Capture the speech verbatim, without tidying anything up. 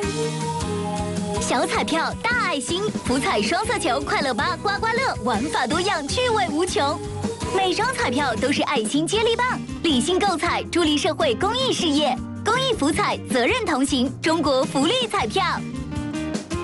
小彩票大爱心，福彩双色球，快乐吧刮刮乐，玩法多样，趣味无穷。每张彩票都是爱心接力棒，理性购彩，助力社会公益事业。公益福彩，责任同行，中国福利彩票。